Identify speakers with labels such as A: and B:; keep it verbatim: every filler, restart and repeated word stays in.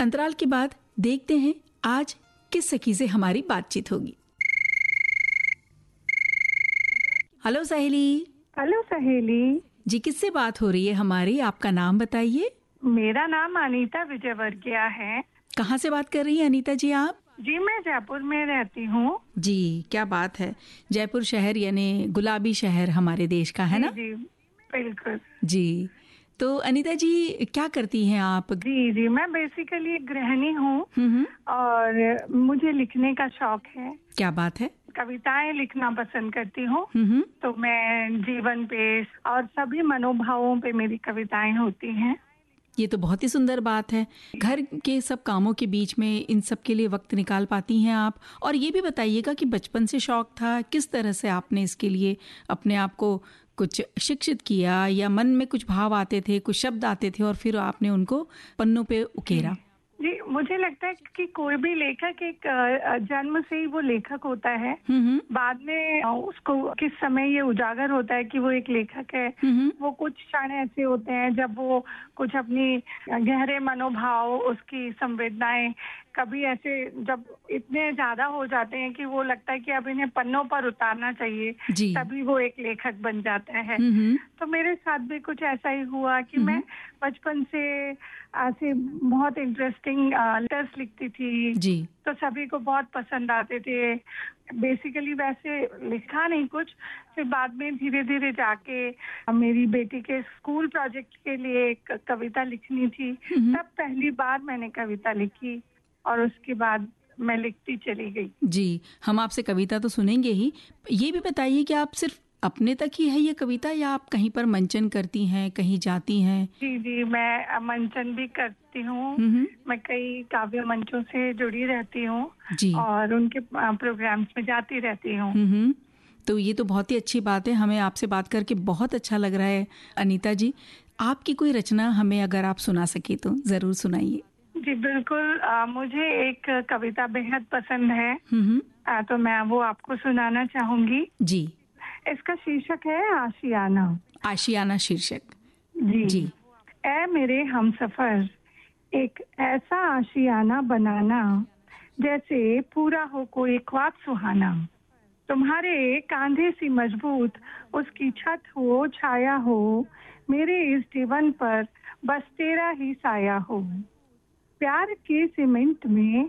A: अंतराल के बाद देखते हैं आज किस सखी से हमारी बातचीत होगी। हेलो सहेली।
B: हेलो सहेली
A: जी, किससे बात हो रही है हमारी? आपका नाम बताइए।
B: मेरा नाम अनीता विजयवर्गीय है।
A: कहाँ से बात कर रही हैं अनीता जी आप?
B: जी, मैं जयपुर में रहती हूँ।
A: जी, क्या बात है। जयपुर शहर यानी गुलाबी शहर हमारे देश का है ना?
B: जी बिल्कुल।
A: जी, तो अनीता जी क्या करती हैं आप?
B: जी जी मैं बेसिकली एक गृहिणी हूँ
A: हम्म,
B: और मुझे लिखने का शौक है।
A: क्या बात है।
B: कविताएं लिखना पसंद करती हूँ।
A: हम्म,
B: तो मैं जीवन पे और सभी मनोभावों पे मेरी कविताएं होती हैं।
A: ये तो बहुत ही सुंदर बात है। घर के सब कामों के बीच में इन सब के लिए वक्त निकाल पाती हैं आप। और ये भी बताइएगा कि बचपन से शौक था, किस तरह से आपने इसके लिए अपने आप को कुछ शिक्षित किया, या मन में कुछ भाव आते थे, कुछ शब्द आते थे और फिर आपने उनको पन्नों पे उकेरा?
B: जी, मुझे लगता है कि कोई भी लेखक एक अ, जन्म से ही वो लेखक होता है।
A: हम्म,
B: बाद में अ, उसको किस समय ये उजागर होता है कि वो एक लेखक है।
A: हम्म,
B: वो कुछ क्षण ऐसे होते हैं जब वो कुछ अपनी गहरे मनोभाव, उसकी संवेदनाएं कभी ऐसे जब इतने ज्यादा हो जाते हैं कि वो लगता है कि अब इन्हें पन्नों पर उतारना चाहिए,
A: जी।
B: तभी वो एक लेखक बन जाता है।
A: हम्म,
B: तो मेरे साथ भी कुछ ऐसा ही हुआ कि मैं बचपन से ऐसे बहुत इंटरेस्टिंग लेटर्स लिखती थी।
A: जी।
B: तो सभी को बहुत पसंद आते थे। बेसिकली वैसे लिखा नहीं कुछ, फिर बाद में धीरे धीरे जाके मेरी बेटी के स्कूल प्रोजेक्ट के लिए एक कविता लिखनी थी। तब पहली बार मैंने कविता लिखी और उसके बाद मैं लिखती चली गई।
A: जी, हम आपसे कविता तो सुनेंगे ही। ये भी बताइए कि आप सिर्फ अपने तक ही है ये कविता, या आप कहीं पर मंचन करती हैं, कहीं जाती हैं?
B: जी जी मैं मंचन भी करती हूँ। मैं कई काव्य मंचों से जुड़ी रहती हूँ
A: जी।
B: और उनके प्रोग्राम्स में जाती रहती हूँ।
A: हम्म, तो ये तो बहुत ही अच्छी बात है। हमें आपसे बात करके बहुत अच्छा लग रहा है अनीता जी। आपकी कोई रचना हमें अगर आप सुना सके तो जरूर सुनाइए।
B: जी बिल्कुल। आ, मुझे एक कविता बेहद पसंद है। आ, तो मैं वो आपको सुनाना चाहूंगी।
A: जी।
B: इसका शीर्षक है आशियाना।
A: आशियाना शीर्षक।
B: जी, जी। ऐ मेरे हमसफर, एक ऐसा आशियाना बनाना जैसे पूरा हो कोई ख्वाब सुहाना। तुम्हारे कांधे सी मजबूत उसकी छत हो, छाया हो, मेरे इस जीवन पर बस तेरा ही साया हो। प्यार के सीमेंट में